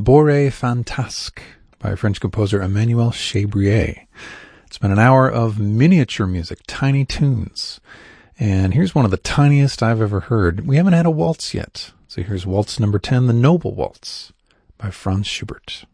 Tabouret Fantasque by French composer Emmanuel Chabrier. It's been an hour of miniature music, tiny tunes. And here's one of the tiniest I've ever heard. We haven't had a waltz yet. So here's waltz number 10, the Noble Waltz by Franz Schubert.